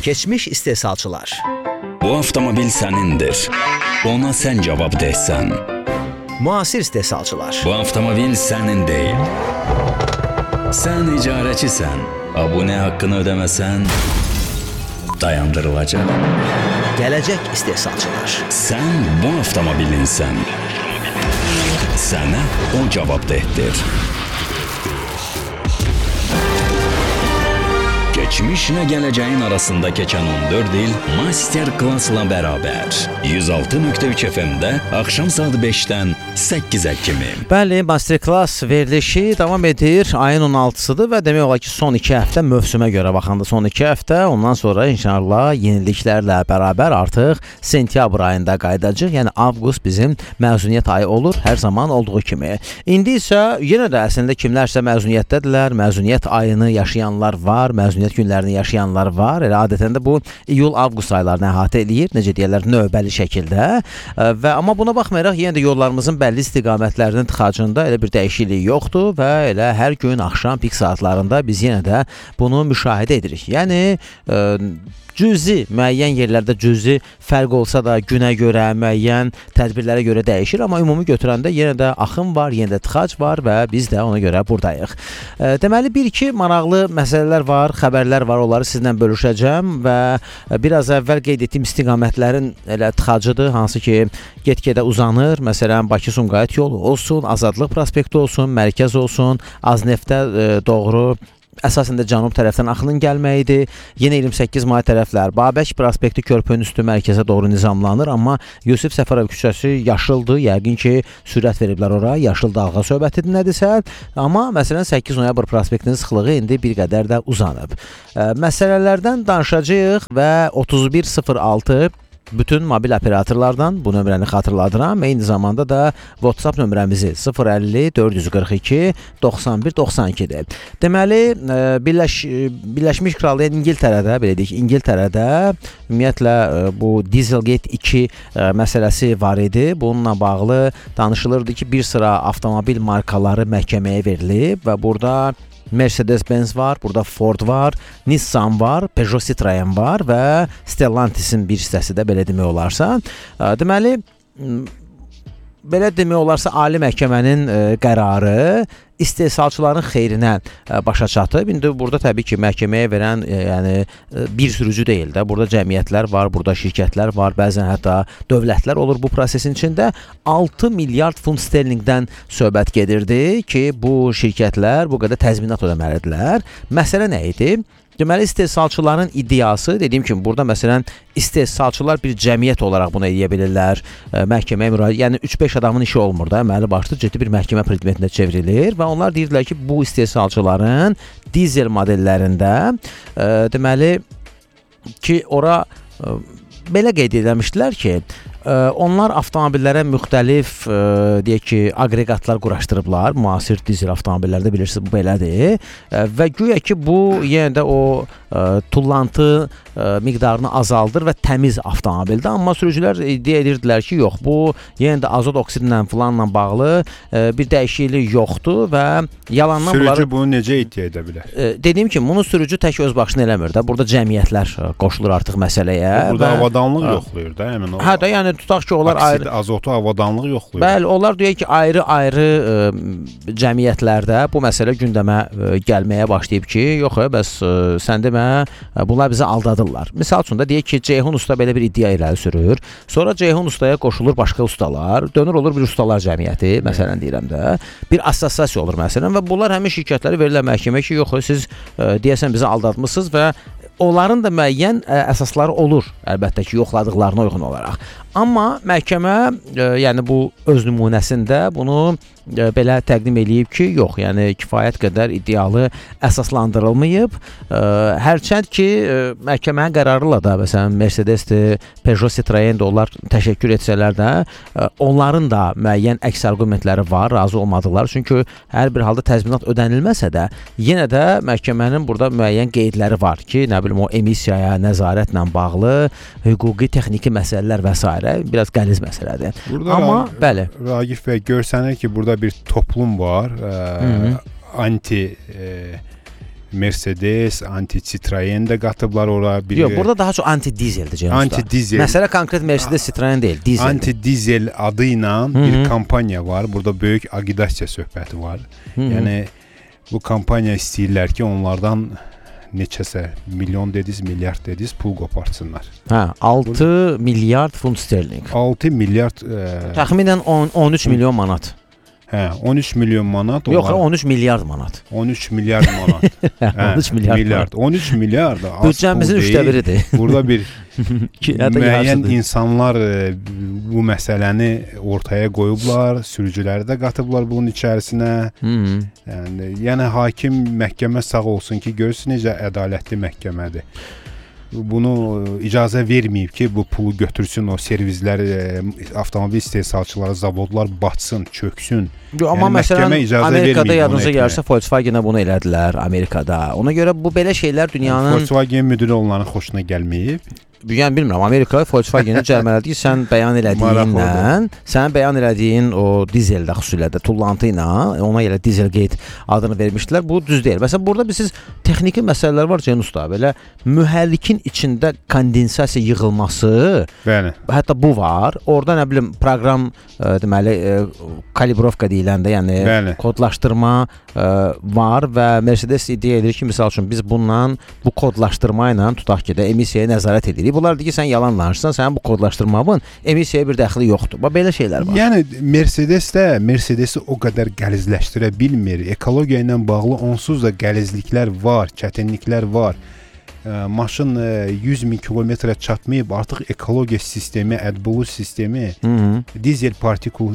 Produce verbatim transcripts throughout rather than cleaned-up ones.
Keçmiş istehsalçılar. Bu avtomobil sənindir. Ona sən cavab deysən. Müasir istehsalçılar. Bu avtomobil sənin deyil. Sən icarəçisən. Abunə haqqını ödəməsən dayandırılacaq. Gələcək istehsalçılar. Sən bu avtomobilinsən. Sənə o cavabdehdir. Keçmişlə gələcəyin arasında keçən on dörd il Master Class-la bərabər. yüz altı nöqtə üç F M-də axşam saat beşdən səkkizə kimi. Bəli, Master Class verilişi davam edir. Ayın on altısıdır və demək olar ki, son iki həftə mövsümə görə baxanda son iki həftə. Ondan sonra inşallah yeniliklərlə bərabər artıq sentyabr ayında qayıdacaq. Yəni avqust bizim məzuniyyət ayı olur, hər zaman olduğu kimi. İndi isə yenə də əslində kimlərsə məzuniyyətdədirlər, məzuniyyət ayını yaşayanlar var, məzuniyyət günlərini yaşayanlar var. Elə adətən də bu iyul-avqust aylarını əhatə eləyir, necə deyirlər, növbəli şəkildə. Və amma buna baxmayaraq yenə də yollarımızın bəlli istiqamətlərinin tıxacında elə bir dəyişiklik yoxdur və elə hər gün axşam pik saatlarında biz yenə də bunu müşahidə edirik. Yəni ə, cüzi, müəyyən yerlərdə cüzi fərq olsa da günə görə, müəyyən tədbirlərə görə dəyişir, amma ümumi götürəndə yenə də axım var, yenə də tıxac var və biz də ona görə buradayıq. E, deməli, bir-iki maraqlı məsələlər var, xəbərlər var, onları sizlə bölüşəcəm və biraz əvvəl qeyd etdiyim istiqamətlərin elə tıxacıdır, hansı ki, get-gedə uzanır. Məsələn, Bakı-Sumqayıt yolu olsun, Azadlıq prospekti olsun, Mərkəz olsun, Azneftə e, doğru əsasında cənub tərəfdən axının gəlməyidir. Yenə iyirmi səkkiz may tərəflər Babək prospekti körpünün üstü mərkəzə doğru nizamlanır, amma Yusif Səfərov küçəsi yaşıldır. Yəqin ki, sürət veriblər ora. Yaşıl dalğa söhbətidir nədirsə. Amma məsələn səkkiz noyabr prospektinin sıxlığı indi bir qədər də uzanıb. Ə, məsələlərdən danışacağıq və otuz bir sıfır altı bütün mobil operatorlardan bu nömrəni xatırladıram. Eyni zamanda da WhatsApp nömrəmizi sıfır əlli dörd yüz qırx iki doxsan bir doxsan ikidir. Deməli, Birləş, Birləşmiş Krallıq İngiltərədə, belə deyək, İngiltərədə ümumiyyətlə bu Dieselgate iki məsələsi var idi. Bununla bağlı danışılırdı ki, bir sıra avtomobil markaları məhkəməyə verilib və burada Mercedes-Benz var, burada Ford var, Nissan var, Peugeot Citroen var və Stellantis'in bir hissəsi də belə demək olarsa. Deməli, belə demək olarsa, Ali Məhkəmənin e, qərarı istehsalçıların xeyrinə e, başa çatıb. İndi burada təbii ki, məhkəməyə verən e, yəni e, bir sürücü deyil də. Burada cəmiyyətlər var, burada şirkətlər var, bəzən hətta dövlətlər olur bu prosesin içində. altı milyard funt sterlingdən söhbət gedirdi ki, bu şirkətlər bu qədər təzminat ödəməlidirlər. Məsələ nə idi? Deməli, istehsalçıların iddiası, dediyim kimi, burada məsələn istehsalçılar bir cəmiyyət olaraq bunu edə bilirlər, e, məhkəməyə müraciət, yəni üç beş adamın işi olmur da, əməli başlı ciddi bir məhkəmə predmetində çevrilir və onlar deyirlər ki, bu istehsalçıların dizel modellərində e, deməli ki, ora e, belə qeyd edilmişdilər ki, onlar avtomobillərə müxtəlif e, deyək ki, aqreqatlar quraşdırıblar. Müasir dizel avtomobillərdə bilirsiniz bu belədir. E, və güya ki, bu yenə də o e, tullantı e, miqdarını azaldır və təmiz avtomobildir. Amma sürücülər iddia edirdilər ki, yox, bu yenə də azot oksidlə falanla bağlı e, bir dəyişiklik yoxdur və yalandan sürücü bunları... bunu necə iddia edə bilər? E, dediyim kimi, bunu sürücü tək öz başına eləmir də. Burada cəmiyyətlər qoşulur artıq məsələyə. Burada və... avadanlıq yoxlayır da, həmin o. Hə də, yəni tutaq ki, onlar Aksid, ayrı azotu, avadanlıq yoxlayır. Bəli, onlar deyək ki, ayrı-ayrı ə, cəmiyyətlərdə bu məsələ gündəmə ə, gəlməyə başlayıb ki, yox, ə, bəs ə, sən demə, ə, bunlar bizi aldadırlar. Misal üçün də deyək ki, Ceyhun usta belə bir iddia irəli sürür. Sonra Ceyhun ustaya qoşulur başqa ustalar, dönür olur bir ustalar cəmiyyəti, məsələn deyirəm də, bir assosiasiya olur məsələn və bunlar həmin şirkətləri verirlər məhkəməyə ki, yox, siz ə, deyəsən bizi aldadmısınız və onların da müəyyən ə, əsasları olur, əlbəttə ki, yoxladıqlarına uyğun olaraq. Amma məhkəmə, e, yəni bu öz nümunəsində bunu e, belə təqdim eləyib ki, yox, yəni kifayət qədər iddialı əsaslandırılmayıb. E, hərçənd ki, e, məhkəmənin qərarıyla da, məsələn, Mercedes-dir, Peugeot Citroen-dir, onlar təşəkkür etsələr də, e, onların da müəyyən əks arqumentləri var, razı olmadıqları. Çünki hər bir halda təzminat ödənilməsə də, yenə də məhkəmənin burada müəyyən qeydləri var ki, nə bilim, o emissiyaya, nəzarətlə bağlı, hüquqi, texniki məsələlər və s. biraz qəliz məsələdir. Burada Amma bəli. Ragif bəy, görsənir ki, burada bir toplum var, e, anti e, Mercedes, anti-Citroen də qatıblar ora. Bir Yox, burada daha çox anti-dizeldir Ceyhun usta. Anti-dizel. Məsələ konkret Mercedes, Citroen deyil, dizel. Anti-dizel adı ilə bir kampaniya var. Burada böyük agitasiya söhbəti var. Hı -hı. Yəni bu kampaniya istəyirlər ki, onlardan neçəsə milyon dediz, milyard dediz pul qopartsınlar. Hə, altı milyard funt sterling. altı milyard e... təxminən on üç milyon manat. Hə, on üç milyon manat. Yox, on üç milyard manat. on üç milyard manat. Hə, on üç milyard. milyard. on üç milyard. Büdcəmizin üçdə biridir. Burada bir müəyyən insanlar bu məsələni ortaya qoyublar, sürücüləri də qatıblar bunun içərisinə. Hı -hı. Yəni, yəni hakim məhkəmə sağ olsun ki, görürsün necə ədalətli məhkəmədir. Bunu icazə verməyib ki, bu pulu götürsün o servislər, e, avtomobil istehsalçıları, zavodlar batsın, çöksün. Yo, amma yəni, məsələn, Amerikada yadınıza gəlirsə, Volkswagen-ə bunu elədilər, Amerikada. Ona görə bu belə şeylər dünyanın... Volkswagen müdürü onların xoşuna gəlməyib. Yəni bilmirəm, Amerika Volkswagen-i cərmələdi ki, sən bəyan elədiyinlə, sən bəyan elədiyin o dizeldə xüsusilə də tullantı ilə, ona görə Dieselgate adını vermişdilər. Bu düz deyil. Məsələn, burada siz texniki məsələlər var Ceyhun usta, belə mühərrikin içində kondensasiya yığılması, bəli. Hətta bu var. Orada nə bilim proqram e, deməli e, kalibrovka deyiləndə, yəni bəli. Kodlaşdırma e, var və Mercedes iddia edir ki, misal üçün biz bundan bu kodlaşdırma ilə tutaq ki, də emissiyaya nəzarət edirik. Bunlar deyir ki, sən yalan danışırsan, sənin bu kodlaşdırmağın emissiyaya bir dəxli yoxdur. Bax, belə şeylər var. Yəni, Mercedes də Mercedesi o qədər qəlizləşdirə bilmir. Ekologiya ilə bağlı onsuz da qəlizliklər var, çətinliklər var. E, maşın e, yüz min kilometrə çatmayıb, artıq ekologiya sistemi, AdBlue sistemi, Hı -hı. dizel partikul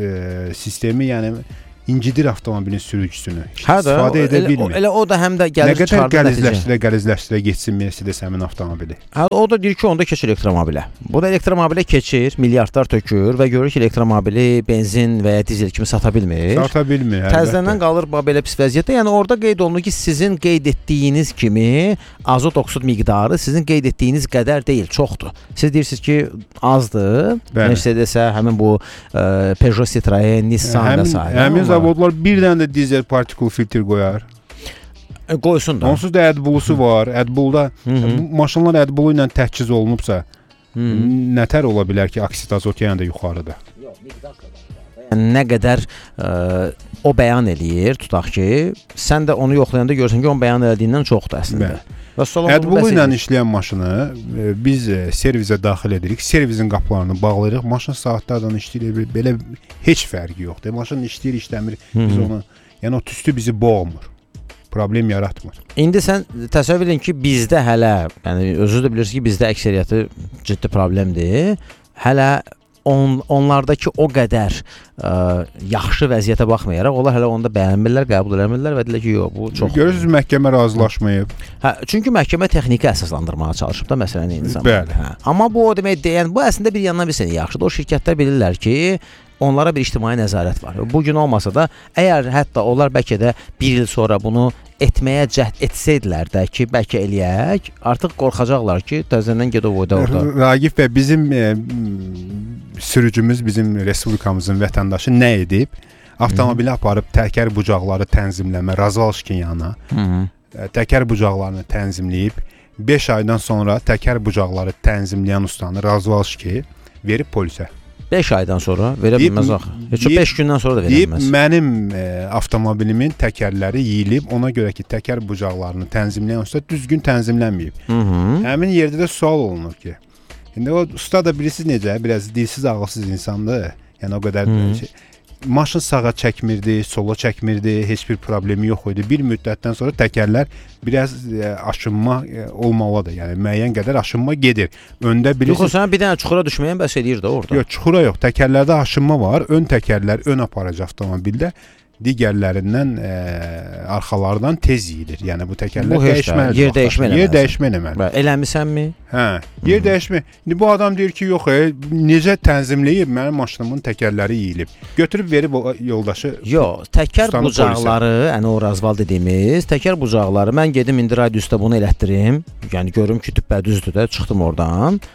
e, sistemi, yəni incidir avtomobilin sürücüsünü. Hə də, istifadə edə elə, bilmir. Elə o da həm də gəlir çıxardı nəticə. Nə qədər qəlizləşdirə, qəlizləşdirə geçsin Mercedes həmin avtomobili. Hə, o da deyir ki, onda keç elektromobilə. Bu da elektromobilə keçir, milyardlar tökür və görür ki, elektromobili benzin və ya dizel kimi sata bilmir. Sata bilmir, əlbəttə. Təzədən qalır belə pis vəziyyətdə. Yəni orada qeyd olunur ki, sizin qeyd etdiyiniz kimi azot oksid miqdarı sizin qeyd etdiyiniz qədər deyil, çoxdur. Siz deyirsiniz ki, azdır. Bəli. Mercedes-ə, həmin bu e, Peugeot, Citroen, Nissan və s. Həmin zavodlar birdən də dizel partikul filtr qoyar. E, qoysun da. Onsuz da AdBlue-su var. AdBlue-da bu maşınlar AdBlue ilə təchiz olunubsa, Hı -hı. nətər ola bilər ki, oksid azot yəni də yuxarıda? Yox, miqdar qədər. Yəni, nə qədər ə, o bəyan eləyir, tutaq ki, sən də onu yoxlayanda görürsən ki, onun bəyan elədiyindən çoxdur əslində. AdBlue ilə işləyən maşını e, biz e, servizə daxil edirik, servizin qapılarını bağlayırıq, maşın saatlardan işləyir, belə heç fərqi yoxdur. Maşın işləyir, işləmir, biz onu, yəni o tüstü bizi boğmur, problem yaratmır. İndi sən təsəvvür edin ki, bizdə hələ, yəni özünüz də bilirsiniz ki, bizdə əksəriyyəti ciddi problemdir, hələ On, onlardakı o qədər ə, yaxşı vəziyyətə baxmayaraq, onlar hələ onda bəyənmirlər, qəbul eləmirlər və deyirlər ki, yox, bu çox... Görürsünüz, məhkəmə razılaşmayıb. Hə, çünki məhkəmə texniki əsaslandırmağa çalışıb da məsələni insan. Bəli. Hə. Amma bu o demək deyən, bu əslində bir yandan bir sənə yaxşıdır. O şirkətlər bilirlər ki, onlara bir ictimai nəzarət var. Bu gün olmasa da, əgər hətta onlar bəlkə də bir il sonra bunu etməyə cəhd etsəydilər də ki, bəlkə eləyək, artıq qorxacaqlar ki, təzədən gedib oyda orada. Ragif bəy, bizim e, sürücümüz, bizim respublikamızın vətəndaşı nə edib? Avtomobili aparıb təkər bucaqları tənzimləmə, razvalşkin yana, təkər bucaqlarını tənzimləyib, beş aydan sonra təkər bucaqları tənzimləyən ustanı razvalşki verib polisə. beş aydan sonra verə bilməz axı. Heç o beş gündən sonra da verə bilməz. Deyib, mənim e, avtomobilimin təkərləri yeyilib, ona görə ki, təkər bucaqlarını tənzimləyən usta düzgün tənzimlənməyib. Hı -hı. Həmin yerdə də sual olunur ki, indi o usta da bilirsiniz necə, biraz dilsiz, ağılsız insandır. Yəni o qədər şey, maşın sağa çəkmirdi, sola çəkmirdi, heç bir problemi yox idi. Bir müddətdən sonra təkərlər biraz e, aşınma e, olmalıdır. Yəni müəyyən qədər aşınma gedir. Öndə bilirsiniz. Yox, sən bir dənə çuxura düşməyən bəs eləyir də orada. Yox, çuxura yox. Təkərlərdə aşınma var. Ön təkərlər ön aparıcı avtomobildə digərlərindən e, arxalardan tez yeyilir. Yəni bu təkərlər dəyişməlidir. Yer dəyişmə eləməlidir. Yer dəyişmə eləməlidir. Eləmisənmi? Hə, yer dəyişmə. İndi bu adam deyir ki, yox, e, necə tənzimləyib, mənim maşınımın təkərləri yeyilib. Götürüb verib o yoldaşı. Yox, təkər bucaqları, yəni o razval dediyimiz, təkər bucaqları, mən gedim indi radiusda bunu elətdirim. Yəni görüm ki, düppədüzdür də, çıxdım oradan.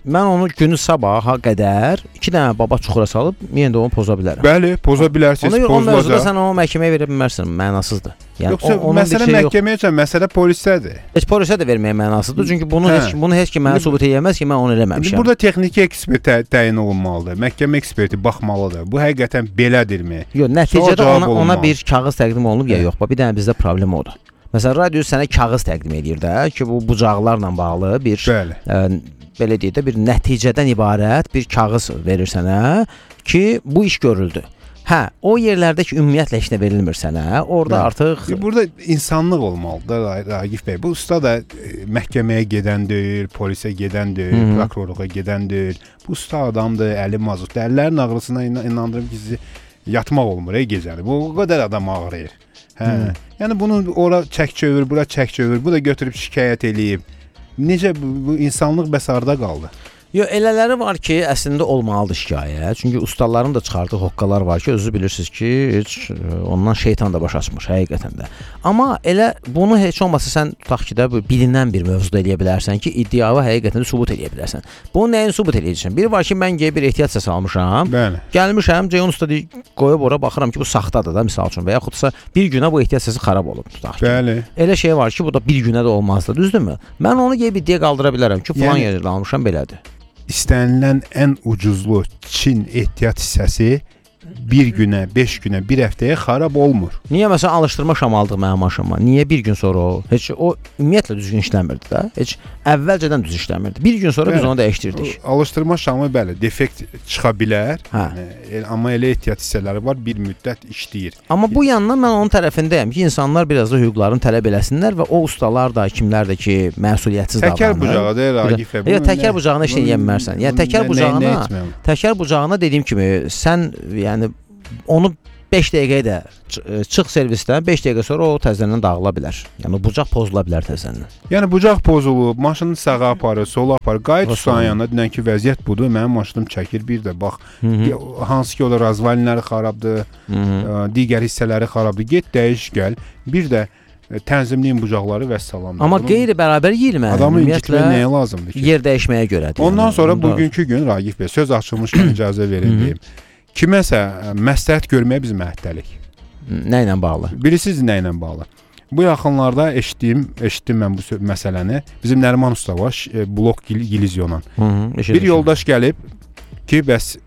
mən onu günü sabaha qədər iki dənə baba çuxura salıb yenə də onu poza bilərəm. Bəli, poza bilərsiniz, ona görə o mövzuda pozulacaq. sən onu məhkəməyə verə bilmərsən, mənasızdır. Yəni Yoxsa o- onun məsələ bir şeyi yox. məhkəməyə üçün, məsələ polisdədir. Heç polisə də verməyə mənasızdır. Çünki bunu Hə. heç bunu heç kim mənə sübut edəməz ki, mən onu İndi eləməmişəm. burada texniki ekspert tə- təyin olunmalıdır. Məhkəmə eksperti baxmalıdır. Bu həqiqətən belədirmi? Yox, nəticədə Sual cavab ona, ona olmalı. bir kağız təqdim olunub ya Hə. yox. Bax, bir dənə bizdə problem odur. Məsələn, radio sənə kağız təqdim edir də ki, bu bucaqlarla bağlı bir Bəli. ə, belə deyək də bir nəticədən ibarət bir kağız verir sənə ki, bu iş görüldü. Hə, o yerlərdə ki, ümumiyyətlə heç nə verilmir sənə, orada Bəli. artıq Burada insanlıq olmalıdır Ra- Ragif bəy. Bu usta da e, məhkəməyə gedən deyil, polisə gedən deyil, Hı -hı. prokurorluğa gedən deyil. Bu usta adamdır, əli mazutdur. Əllərin ağrısına inan inandırım ki, sizi yatmaq olmur ey gecəni. Bu o qədər adam ağrıyır. Hə. Hı. Yəni bunu ora çək çövür, bura çək çövür, bu da götürüb şikayət eləyib. Necə bu, bu insanlıq bəs harda qaldı? Yo, elələri var ki, əslində olmalıdır şikayət. Çünki ustaların da çıxardığı hoqqalar var ki, özü bilirsiniz ki, heç e, ondan şeytan da baş açmır həqiqətən də. Amma elə bunu heç olmasa sən tutaq ki də bu bilinən bir mövzuda eləyə bilərsən ki, iddiavı həqiqətən də sübut eləyə bilərsən. Bunu nəyin sübut eləyəcəksən? Bir var ki, mən gəlib bir ehtiyat səsi almışam. Bəli. Gəlmişəm, Ceyhun usta deyir, qoyub ora baxıram ki, bu saxtadır da misal üçün və yaxudsa bir günə bu ehtiyat səsi xarab olub tutaq ki. Bəli. Elə şey var ki, bu da bir günə də olmazdı, düzdürmü? Mən onu gəlib iddia qaldıra bilərəm ki, falan Yəni- yerdə almışam belədir. İstənilən ən ucuzlu Çin ehtiyat hissəsi bir günə, beş günə, bir həftəyə xarab olmur. Niyə məsələn alışdırma şam aldıq mənim maşınıma? Niyə bir gün sonra o? Heç o ümumiyyətlə düzgün işləmirdi də. Heç əvvəlcədən düz işləmirdi. Bir gün sonra Bəli. biz onu dəyişdirdik. O, Alışdırma şamı bəli, defekt çıxa bilər. Hə. Yəni, el- amma elə ehtiyat hissələri var, bir müddət işləyir. Amma bu yandan mən onun tərəfindəyəm ki, insanlar biraz da hüquqlarını tələb eləsinlər və o ustalar da, kimlər də ki, məsuliyyətsiz davranır. Təkər bucağı da Ragif bəy. Yox, təkər bucağına heç nə eləyə bilmərsən. Yəni təkər bucağına, təkər bucağına dediyim kimi, sən yəni onu beş dəqiqəyə də ç- çıx servisdən beş dəqiqə sonra o təzədən dağıla bilər. Yəni o bucaq pozula bilər təzədən. Yəni bucaq pozulub, maşını sağa aparır, sola aparır. Qayıt O ustanın sonra. yanına dünənki vəziyyət budur. Mənim maşınım çəkir bir də bax. Hı -hı. Ya, hansı ki o da razvalinləri xarabdır, Hı -hı. ə, digər hissələri xarabdır. Get dəyiş gəl. Bir də ə, tənzimləyin bucaqları və salam. Amma qeyri-bərabər yeyilmə. adamı incitməyə nəyə lazımdır ki? Yer dəyişməyə görədir. Ondan yəni. sonra Onda- bugünkü gün Ragif bəy söz açılmışkən icazə verin deyim. Kiməsə ə, məsləhət görməyə biz məhdəlik. Nə ilə bağlı? Bilirsiniz nə ilə bağlı? Bu yaxınlarda eşitdim, eşitdim mən bu sö- məsələni. Bizim Nəriman usta var, ş- e, blok gil- gilizyonla. Hı -hı, Bir yoldaş gəlib ki, bəs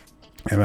ə,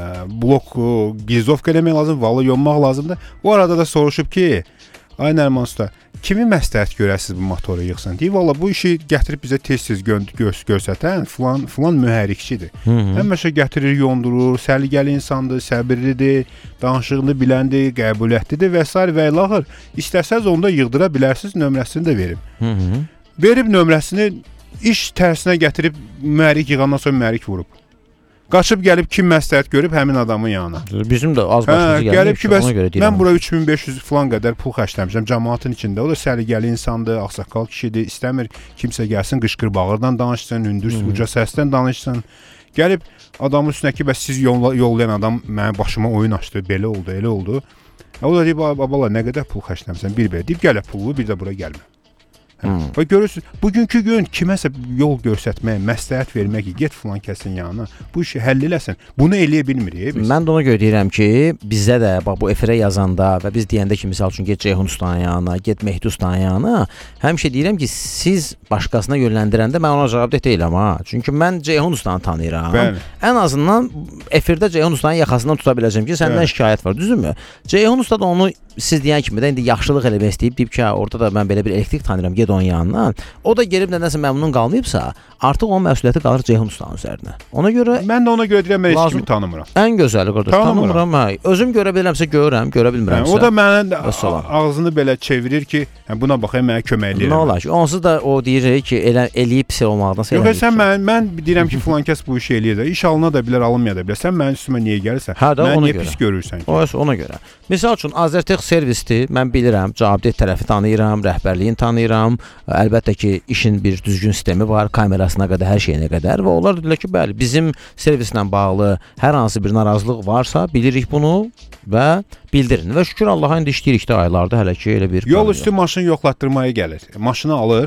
bloku gilizovka eləmək lazım, valı yonmaq lazımdır. O arada da soruşub ki, ay Nəriman usta, kimi məsləhət görəsiz bu motoru yığsın? Deyir, valla bu işi gətirib bizə tez-tez gö göz göstərən filan filan mühərrikçidir. Hı -hı. Həmişə gətirir, yondurur, səliqəli insandır, səbirlidir, danışığını biləndir, qəbulətlidir və s. və ilaxır. İstəsəz onda yığdıra bilərsiniz, nömrəsini də verim. Hı -hı. Verib nömrəsini iş tərsinə gətirib mühərrik yığandan sonra mühərrik vurub. Qaçıb gəlib kim məsləhət görüb həmin adamın yanına. Bizim də az Hə, başımıza gəlib. gəlib ki, bəs deyirəm. mən bura üç min beş yüz falan qədər pul xərcləmişəm cəmaatın içində. O da səliqəli insandır, ağsaqqal kişidir, istəmir kimsə gəlsin qışqır bağırdan danışsın, hündür uca səsdən danışsın. Gəlib adamın üstünə ki, bəs siz yolla, yollayan adam mənim başıma oyun açdı, belə oldu, elə oldu. O da deyib, babala nə qədər pul xərcləmisən? Bir belə deyib, gələ pulu, bir də bura gəlmə. Hmm. Və görürsüz, bugünkü gün kiməsə yol göstərmək, məsləhət vermək ki, get filan kəsin yanına, bu işi həll eləsən. Bunu eləyə bilmirik biz. Mən də ona görə deyirəm ki, bizdə də bax bu efirə yazanda və biz deyəndə ki, misal üçün get Ceyhun ustanın yanına, get Mehdi ustanın yanına, həmişə deyirəm ki, siz başqasına yönləndirəndə mən ona cavabdeh deyiləm ha. Çünki mən Ceyhun ustanı tanıyıram. Bəli. Ən azından efirdə Ceyhun ustanın yaxasından tuta biləcəm ki, səndən Bəli. şikayət var, düzdürmü? Ceyhun usta da onu siz deyən kimi də indi yaxşılıq eləmək istəyib, deyib ki, hə, orada da mən belə bir elektrik tanıyıram, get onun yanına. O da gelib nədənsə məmnun qalmayıbsa, artıq onun məsuliyyəti qalır Ceyhun ustanın üzərinə. Ona görə Mən də ona görə deyirəm, mən heç Lazım- kimi tanımıram. ən gözəli qardaş, Tanımıram. tanımıram, hə. Özüm görə bilirəmsə görürəm, görə Hə, bilmirəmsə. o da mənə Vəssalam. ağzını belə çevirir ki, hə, buna baxayım, mənə kömək eləyir. Nə olar ki, onsuz da o deyir ki, elə eləyib pis olmaqdansa Yox, eləyib. sən mən mən deyirəm ki, filan kəs bu işi eləyir də. İş alına da bilər, alınmaya da bilər. Sən mənim üstümə niyə gəlirsən? Hə də, Mən ona niyə görə. pis görürsən ki? O ona görə. Misal üçün Azərtex servisdir. Mən bilirəm, cavabdeh tərəfi tanıyıram, rəhbərliyin tanıyıram. Əlbəttə ki, işin bir düzgün sistemi var, kamerasına qədər, hər şeyinə qədər və onlar dedilər ki, bəli, bizim servislə bağlı hər hansı bir narazılıq varsa, bilirik bunu və bildirin. Və şükür Allaha indi işləyirik də aylarda hələ ki elə bir Yol problem üstü maşın yoxlatdırmaya gəlir. Maşını alır,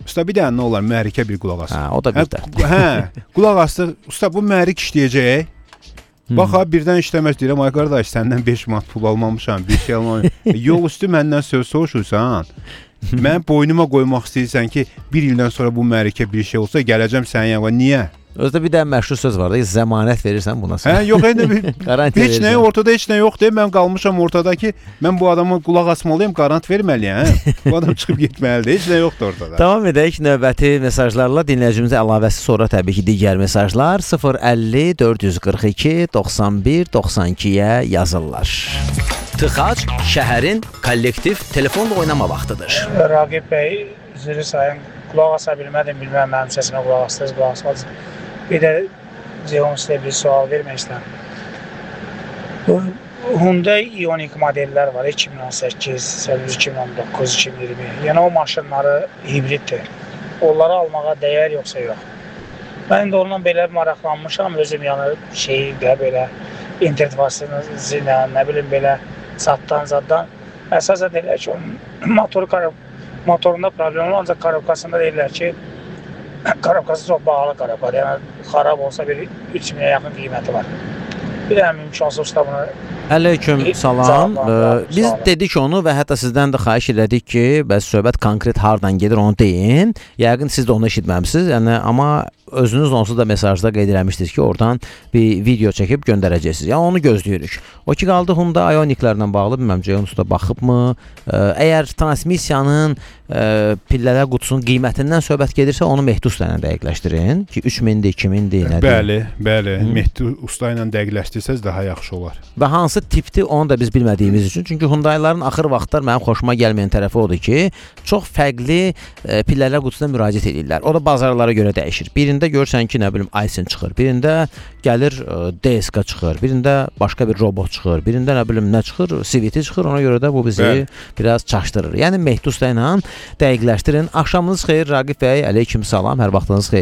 Usta bir dənə nə olar, mühərrikə bir qulaq as. Hə, o da bir də. Hə, qulaq asdı. Usta bu mühərrik işləyəcək. Bax ha birdən işləməz deyirəm, ay qardaş səndən beş manat pul almamışam, bir şey almamışam. Yol üstü məndən söz soruşursan. Mən boynuma qoymaq istəyirsən ki, bir ildən sonra bu mühərrikə bir şey olsa gələcəm sənin yanına. Niyə? Özdə bir də məşhur söz var da, zəmanət verirsən buna. Hə, yox, heç nə heç nə ortada heç nə yoxdur. Mən qalmışam ortada ki, mən bu adama qulaq asmalıyam, qarant verməliyəm. Hə? Bu adam çıxıb getməlidir. Heç nə yoxdur ortada. Davam edək növbəti mesajlarla. Dinləyicimizə əlavəsi sonra təbii ki, digər mesajlar sıfır əlli dörd yüz qırx iki doxsan bir doxsan ikiyə yazırlar. Tıxac şəhərin kollektiv telefonla oynama vaxtıdır. Raqib bəy, üzrü sayın, qulaq asa bilmədim, bilməm mənim səsimə qulaq asdınız, qulaq asmadınız. Bir də Ceyhun sizə bir sual vermək istəyirəm. Bu Hyundai Ioniq modellər var, iki min on səkkiz, iki min on doqquz, iki min iyirmi. Yəni o maşınları hibriddir. Onları almağa dəyər yoxsa yox? Mən indi ondan belə maraqlanmışam, özüm yəni şeyi də belə internet vasitəsilə, nə bilim belə satdan zaddan. Əsasən deyirlər ki, motor, motorunda problem olur, ancaq karabkasında deyirlər ki, karabkası çox bağlı karabkadır, yəni xarab olsa bir üç minə yaxın qiyməti var. Bir də mümkün olsa usta bunu... Əleyküm salam. Biz dedik onu və hətta sizdən də xahiş elədik ki, bəs söhbət konkret hardan gedir onu deyin. Yəqin siz də onu eşitməmisiniz, yəni, amma özünüz onsuz da mesajda qeyd eləmişdiniz ki, oradan bir video çəkib göndərəcəksiniz. Yəni onu gözləyirik. O ki qaldı Hyundai Ioniqlərlə bağlı, bilməm Ceyhun usta baxıbmı? Əgər transmisiyanın pillələr qutusunun qiymətindən söhbət gedirsə, onu Mehdi usta ilə dəqiqləşdirin ki, üç mindir, iki mindir, nədir? Bəli, bəli. Mehdi usta ilə dəqiqləşdirsəz daha yaxşı olar. Və hansı tipdir, onu da biz bilmədiyimiz üçün. Çünki Hyundai'ların axır vaxtlar mənim xoşuma gəlməyən tərəfi odur ki, çox fərqli e, pillələr qutusuna müraciət edirlər. O da bazarlara görə dəyişir. Birində görürsən ki, nə bilim, Aysen çıxır. Birində gəlir e, D S K çıxır. Birində başqa bir robot çıxır. Birində nə bilim, nə çıxır? C V T çıxır. Ona görə də bu bizi Bəli. biraz çaşdırır. Yəni Mehdi usta ilə dəqiqləşdirin. Axşamınız xeyir Raqib bəy. Əleyküm salam. Hər vaxtınız xeyir.